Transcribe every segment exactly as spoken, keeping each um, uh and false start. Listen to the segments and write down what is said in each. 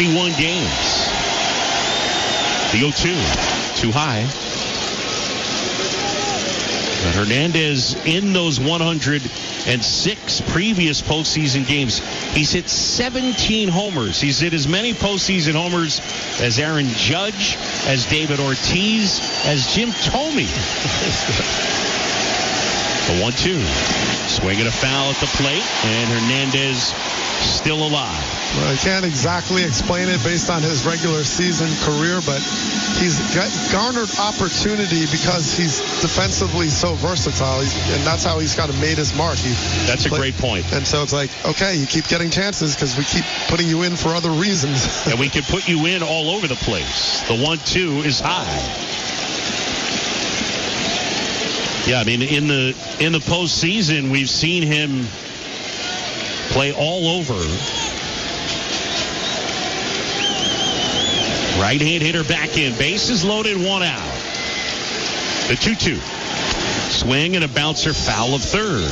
thirty-one games. The oh two, too high. But Hernandez in those one hundred six previous postseason games, he's hit seventeen homers. He's hit as many postseason homers as Aaron Judge, as David Ortiz, as Jim Thome. The one two. Swinging a foul at the plate, and Hernandez still alive. Well, I can't exactly explain it based on his regular season career, but he's got garnered opportunity because he's defensively so versatile, he's, and that's how he's kind of made his mark. He that's a played, great point. And so it's like, okay, you keep getting chances because we keep putting you in for other reasons. And we can put you in all over the place. The one two is high. Yeah, I mean, in the in the postseason, we've seen him play all over. Right-hand hitter back in. Bases loaded, one out. The two two. Swing and a bouncer, foul of third.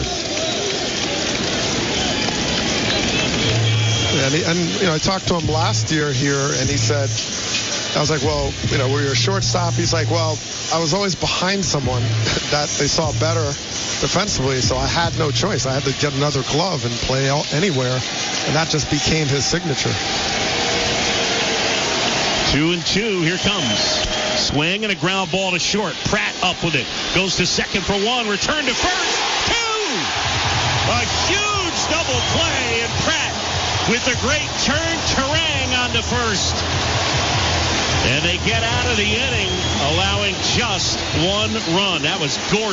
And, he, and you know, I talked to him last year here, and he said, I was like, well, you know, we're your shortstop. He's like, well, I was always behind someone that they saw better defensively, so I had no choice. I had to get another glove and play out anywhere, and that just became his signature. Two and two, here comes. Swing and a ground ball to short. Pratt up with it. Goes to second for one. Return to first. Two! A huge double play, and Pratt with a great turn terang on to first. And they get out of the inning, allowing just one run. That was gorgeous.